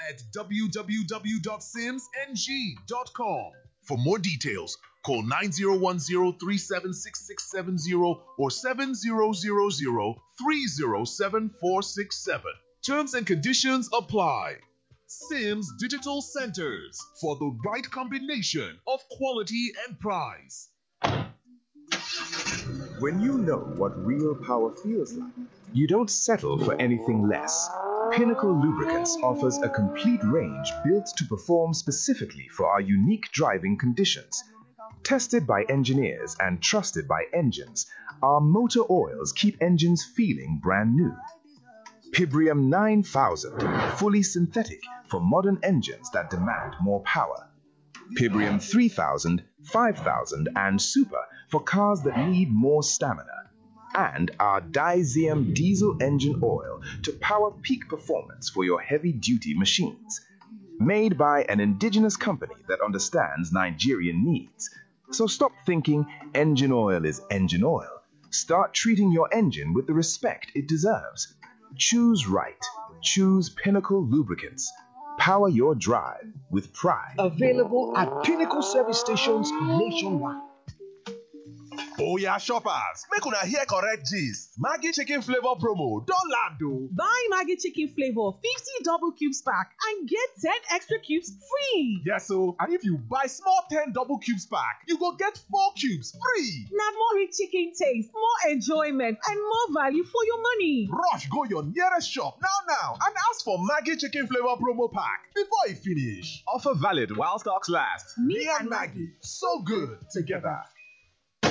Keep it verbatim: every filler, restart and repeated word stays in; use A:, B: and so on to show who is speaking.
A: at w w w dot sims n g dot com. For more details, call nine zero one zero, three seven six six seven zero or seven zero zero zero, three zero seven four six seven. Terms and conditions apply. Sims Digital Centers, for the right combination of quality and price.
B: When you know what real power feels like, you don't settle for anything less. Pinnacle Lubricants offers a complete range built to perform specifically for our unique driving conditions. Tested by engineers and trusted by engines, our motor oils keep engines feeling brand new. Pibrium nine thousand, fully synthetic for modern engines that demand more power. Pibrium three thousand, five thousand, and Super for cars that need more stamina. And our Dizium diesel engine oil to power peak performance for your heavy-duty machines. Made by an indigenous company that understands Nigerian needs. So stop thinking engine oil is engine oil. Start treating your engine with the respect it deserves. Choose right. Choose Pinnacle Lubricants. Power your drive with pride.
C: Available at Pinnacle service stations nationwide.
D: Oh yeah, shoppers, make una hear correct gist. Maggi chicken flavor promo don land o.
E: Buy Maggi chicken flavor fifty double cubes pack and get ten extra cubes free.
D: Yes o, and if you buy small ten double cubes pack, you go get four cubes free.
E: Na more rich chicken taste, more enjoyment, and more value for your money.
D: Rush go your nearest shop now now and ask for Maggi chicken flavor promo pack before e finish. Offer valid while stocks last.
E: Me
D: Me and Maggi, so good together.